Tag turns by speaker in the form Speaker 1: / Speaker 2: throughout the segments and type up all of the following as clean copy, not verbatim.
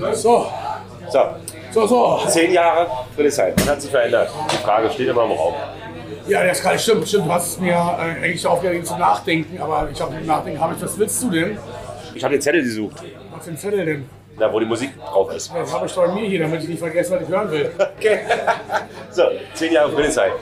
Speaker 1: So,
Speaker 2: So, 10 Jahre Friedrichshain. Was hat sich verändert? Die Frage steht immer im Raum.
Speaker 1: ja, das kann stimmt. Du hast es mir eigentlich aufgeregt zum Nachdenken, aber ich habe Nachdenken, was willst du denn?
Speaker 2: Ich habe den Zettel gesucht,
Speaker 1: Was für ein Zettel denn?
Speaker 2: da wo die Musik drauf ist.
Speaker 1: Das habe ich doch bei mir hier, damit ich nicht vergesse, was ich hören will.
Speaker 2: Okay. So, 10 Jahre Friedrichshain.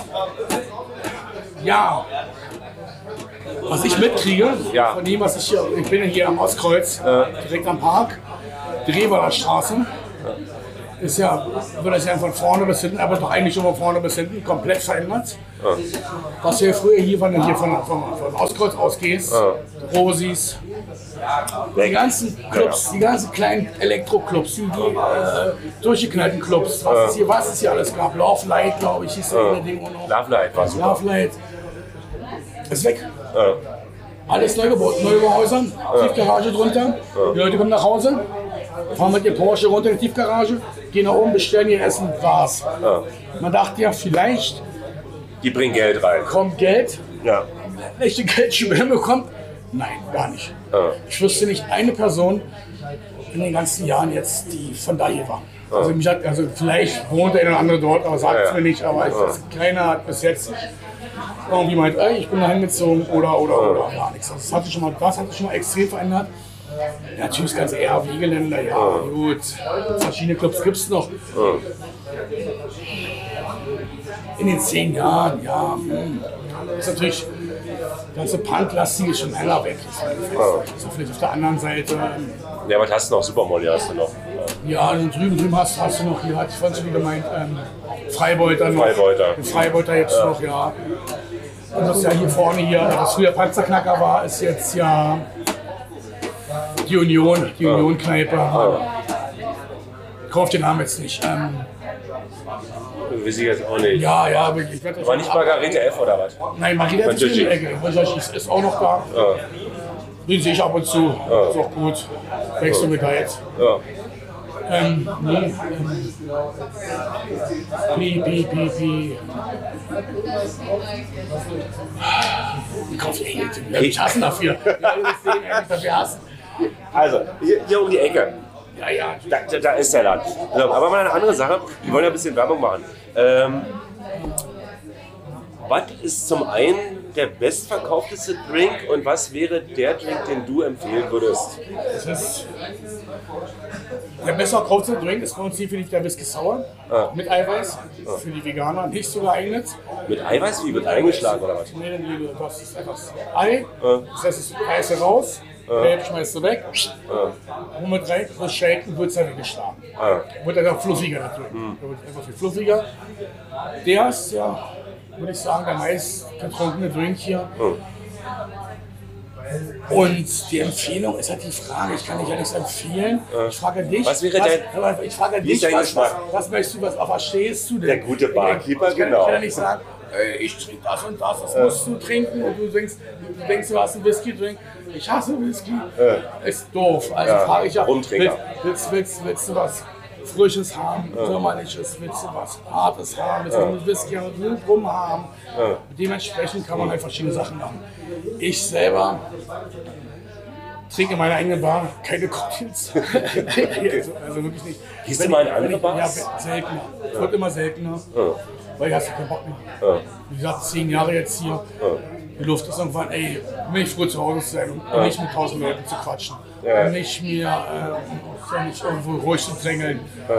Speaker 1: Ja. Was ich mitkriege,
Speaker 2: Ja.
Speaker 1: von dem, was ich bin ja hier am Ostkreuz, direkt am Park, die Revaler Straße, ist ja, wird das ja von vorne bis hinten, aber doch eigentlich schon von vorne bis hinten komplett verändert. Was ja früher hier von Ostkreuz ausgehst, Rosis, die ganzen Clubs, die ganzen kleinen Elektroclubs, die durchgeknallten Clubs, was es hier alles gab, Love Light, glaube ich, hieß das Ding auch noch.
Speaker 2: Love Light war super.
Speaker 1: Love Light ist weg. Alles neu gebaut, Neubauhäusern, Tiefgarage drunter. Die Leute kommen nach Hause, fahren mit ihr Porsche runter in die Tiefgarage, gehen nach oben, bestellen ihr Essen, war's. Man dachte ja, vielleicht
Speaker 2: Die bringen Geld rein.
Speaker 1: kommt Geld,
Speaker 2: Ja.
Speaker 1: echte Geldschwemme bekommt. Nein, gar nicht. Ich wüsste nicht eine Person in den ganzen Jahren jetzt, die von da hier war. Also vielleicht wohnt der eine oder andere dort, aber sagt es mir nicht. Aber keiner hat bis jetzt irgendwie meint, ey, ich bin da hingezogen oder gar nichts. Also das hat sich schon mal extrem verändert. Ja, natürlich ganz eher Wiegeländer, ja gut. Verschiedene Clubs gibt es noch. In den 10 Jahren, ja. Ist natürlich, das ganze Punklastige ist schon heller weg. Ist vielleicht auf der anderen Seite.
Speaker 2: Ja, was hast du noch? Supermolly hast du noch.
Speaker 1: Ja, und drüben hast du noch, hier hatte ich vorhin schon wieder gemeint, Freibeuter noch. Freibeuter jetzt noch, ja. Und das ja hier vorne hier, was früher Panzerknacker war, ist jetzt ja die Union-Kneipe. Kauf den Namen jetzt nicht.
Speaker 2: Weiß ich jetzt auch nicht.
Speaker 1: Ja, aber ich werde das.
Speaker 2: War nicht Margarete F oder was?
Speaker 1: Nein, Margarete F ist in der Ecke. Ist auch noch da. Den sehe ich ab und zu. Ist auch gut. Wechseln wir da jetzt. Pi. Kauf ich hassen dafür. Dafür hassen.
Speaker 2: Also, hier um die Ecke.
Speaker 1: Ja.
Speaker 2: Da ist der Laden. So, aber mal eine andere Sache. Wir wollen ja ein bisschen Werbung machen. Was ist zum einen der bestverkaufteste Drink und was wäre der Drink, den du empfehlen würdest?
Speaker 1: Der bestverkaufte Drink ist bei uns definitiv der Whisky Sour mit Eiweiß. Für die Veganer nicht so geeignet.
Speaker 2: Mit Eiweiß? Wie wird eingeschlagen oder was?
Speaker 1: Nee, das ist einfach Ei. Das heißt, das Eis raus. Gelb schmeißt du weg, und mit rein, das Shaken wird es dann weggeschlagen. Wird dann auch fluffiger natürlich. Der wird einfach viel fluffiger. Der ist ja, würde ich sagen, der meist getrunkene Drink hier. Und die Empfehlung ist halt die Frage, ich kann dich ja nichts empfehlen. Ich frage dich,
Speaker 2: was wäre
Speaker 1: was möchtest du, was stehst du denn?
Speaker 2: Der gute Barkeeper, genau.
Speaker 1: Ich kann ja nicht sagen, ich trinke das und das musst du trinken und du denkst, du hast einen Whisky-Drink. Ich hasse Whisky. Ist doof. Also frage ich ja, willst du was Frisches haben, Sommerliches, willst du was Hartes haben, willst du mit Whisky und Rum haben. Dementsprechend kann man halt verschiedene Sachen machen. Ich selber trinke in meiner eigenen Bar keine Cocktails. Also wirklich nicht.
Speaker 2: Gehst du mal in andere Bars?
Speaker 1: Ja, seltener. Es wird immer seltener. Weil ich hast keinen Bock mehr. Wie gesagt, 10 Jahre jetzt hier. Die Luft ist irgendwann, nicht früh zu Hause zu sein und nicht mit 1000 Leuten zu quatschen. Und nicht mir nicht irgendwo ruhig zu drängeln.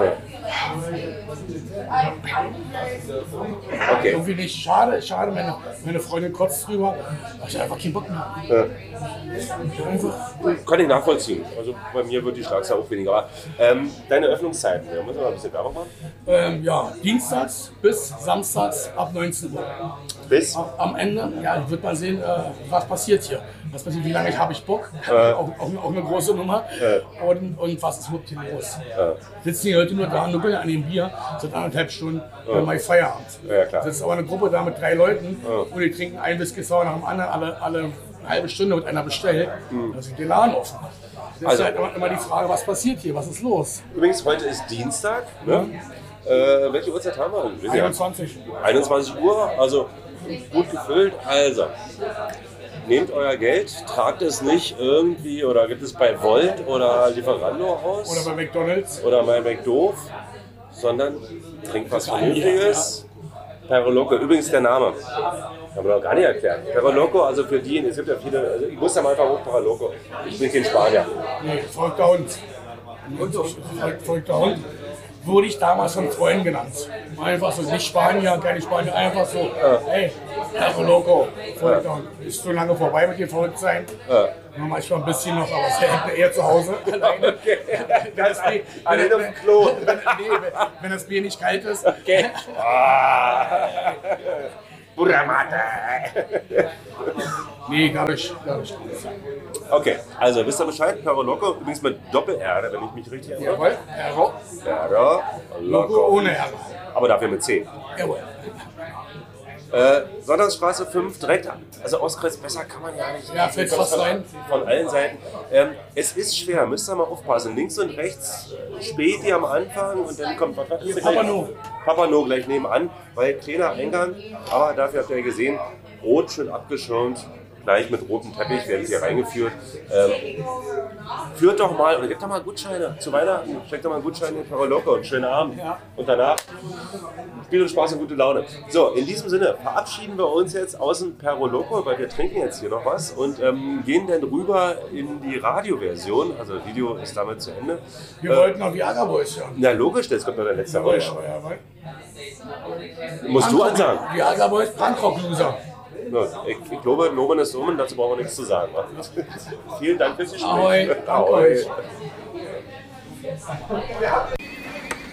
Speaker 2: Okay.
Speaker 1: Irgendwie nicht. Schade, meine Freundin kotzt drüber. Da hab ich einfach keinen Bock mehr.
Speaker 2: Kann ich nachvollziehen. Also bei mir wird die Schlagzahl auch weniger. Aber deine Öffnungszeiten, da müssen wir mal ein bisschen Werbung machen.
Speaker 1: Dienstags bis samstags ab 19 Uhr.
Speaker 2: Bis?
Speaker 1: Am Ende, wird man sehen, was passiert hier. Wie lange habe ich Bock? Auch eine große Nummer. Und was ist überhaupt hier los? Sitzen die Leute nur da, nuckeln an dem Bier, seit 1,5 Stunden, dann mache ich Feierabend.
Speaker 2: Ja, klar.
Speaker 1: Das ist aber eine Gruppe da mit 3 Leuten und die trinken ein Whisky Sour nach dem anderen, alle eine halbe Stunde wird einer bestellt. Da ist der Laden offen. Das ist halt immer die Frage, was passiert hier, was ist los?
Speaker 2: Übrigens, heute ist Dienstag. Ne? Welche Uhrzeit haben wir?
Speaker 1: 21.
Speaker 2: 21 Uhr, also gut gefüllt. Also, nehmt euer Geld, tragt es nicht irgendwie oder gibt es bei Volt oder Lieferando aus.
Speaker 1: Oder bei McDonalds.
Speaker 2: Oder bei McDoof, sondern trinkt was Vernünftiges. Perro Loco, übrigens der Name. Haben wir noch gar nicht erklärt. Perro Loco, also für die, es gibt ja viele, also ich muss da mal einfach hoch Perro Loco. Ich bin kein Spanier.
Speaker 1: Nee, verrückter Hund. Verrückter Hund. Wurde ich damals von Freunden genannt. Einfach so, nicht Spanier, keine Spanier, einfach so, hey, Perro Loco, verrückter Hund. Ist so lange vorbei mit dem Verrücktsein. Nur manchmal ein bisschen noch, aber es hängt eher zu Hause alleine.
Speaker 2: Okay. Alleine auf dem Klo.
Speaker 1: Wenn das Bier nicht kalt ist.
Speaker 2: Okay. Buramata.
Speaker 1: Nee, gar nicht.
Speaker 2: Okay, also wisst ihr Bescheid? Perro Loco, übrigens mit Doppel-R, wenn ich mich richtig erinnere.
Speaker 1: Jawohl,
Speaker 2: Perro
Speaker 1: Loco ohne R.
Speaker 2: Aber dafür mit C.
Speaker 1: Jawohl.
Speaker 2: Sonntagsstraße 5, direkt, also Ostkreuz, besser kann man ja nicht.
Speaker 1: Ja, fällt fast rein.
Speaker 2: Von allen Seiten. Es ist schwer, müsst ihr mal aufpassen. Links und rechts Späti am Anfang und dann kommt Papano gleich nebenan, weil kleiner Eingang, aber dafür habt ihr ja gesehen, rot schön abgeschirmt. Gleich mit rotem Teppich werden sie hier reingeführt. Führt doch mal oder gebt doch mal Gutscheine zu Weihnachten. Steckt doch mal Gutscheine in Perro Loco und schönen Abend. Ja. Und danach Spiel und Spaß und gute Laune. So, in diesem Sinne verabschieden wir uns jetzt aus dem Perro Loco, weil wir trinken jetzt hier noch was und gehen dann rüber in die Radioversion. Also das Video ist damit zu Ende.
Speaker 1: Wir wollten noch Viagra Boys hören.
Speaker 2: Na logisch, jetzt kommt noch der letzte Rausch. Musst du ansagen.
Speaker 1: Viagra Boys, Punkrock-Loser.
Speaker 2: Ich glaube, Nomen ist Nomen, dazu brauchen wir nichts zu sagen. Vielen Dank fürs Gespräch.
Speaker 1: Ahoi, danke euch.